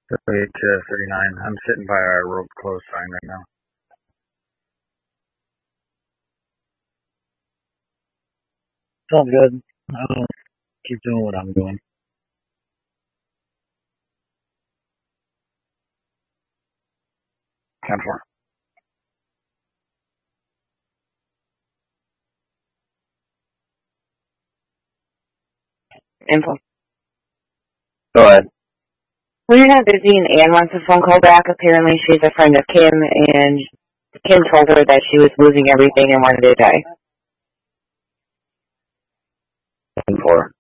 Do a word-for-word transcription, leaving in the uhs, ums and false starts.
thirty-eight to thirty-nine. I'm sitting by our road close sign right now. Sounds good. I'll keep doing what I'm doing. ten four. Info. Go ahead. Well, you're not busy and Ann wants a phone call back. Apparently she's a friend of Kim, and Kim told her that she was losing everything and wanted to die. ten four.